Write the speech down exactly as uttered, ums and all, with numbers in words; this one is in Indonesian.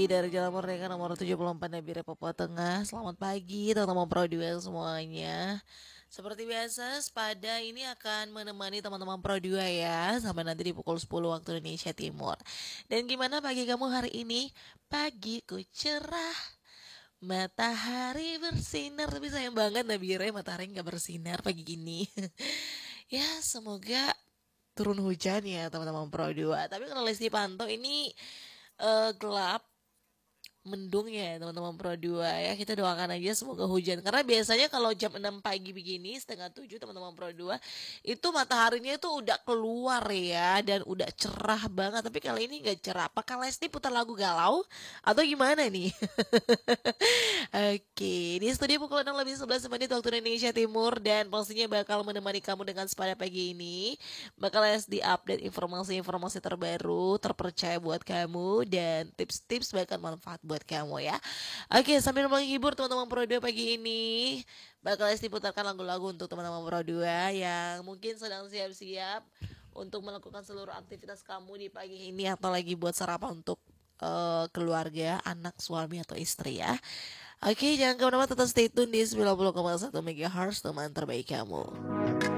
pagi dari Jalan Merdeka nomor tujuh puluh empat Nabire Papua Tengah. Selamat pagi teman-teman Pro dua semuanya. Seperti biasa, Spada ini akan menemani teman-teman Pro dua ya sampai nanti di pukul sepuluh waktu Indonesia Timur. Dan gimana pagi kamu hari ini? Pagiku cerah, matahari bersinar. Tapi sayang banget Nabire, matahari nggak bersinar pagi gini. Ya semoga turun hujan ya teman-teman Pro dua. Tapi kalau Lesti pantau ini eh, gelap, mendung ya teman-teman Pro dua ya. Kita doakan aja semoga hujan. Karena biasanya kalau jam enam pagi begini, setengah tujuh teman-teman Pro dua itu mataharinya itu udah keluar ya. Dan udah cerah banget. Tapi kali ini gak cerah. Apakah Lesti putar lagu galau? Atau gimana nih? Oke, di studio pukul enam lebih sebelas menit waktu Indonesia Timur. Dan pastinya bakal menemani kamu dengan Sepada pagi ini. Bakal di update informasi-informasi terbaru, terpercaya buat kamu. Dan tips-tips bahkan manfaat buat kamu ya. Oke, sambil menghibur teman-teman Pro dua pagi ini, bakal diputarkan lagu-lagu untuk teman-teman Pro dua yang mungkin sedang siap-siap untuk melakukan seluruh aktivitas kamu di pagi ini atau lagi buat sarapan untuk uh, keluarga, anak, suami atau istri ya. Oke, jangan kemana-mana, tetap stay tune di sembilan puluh koma satu MHz teman terbaik kamu.